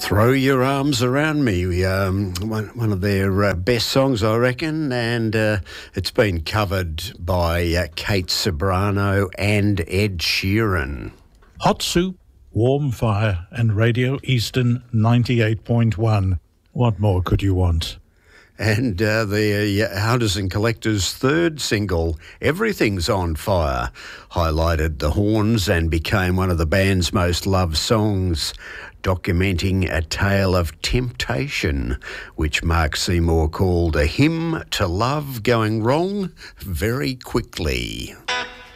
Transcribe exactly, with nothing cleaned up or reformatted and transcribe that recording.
Throw Your Arms Around Me, um, one, one of their uh, best songs, I reckon, and uh, it's been covered by uh, Kate Ceberano and Ed Sheeran. Hot Soup, Warm Fire and Radio Eastern ninety-eight point one. What more could you want? And uh, the uh, Hunters and Collectors' third single, Everything's on Fire, highlighted the horns and became one of the band's most loved songs, documenting a tale of temptation, which Mark Seymour called a hymn to love going wrong very quickly.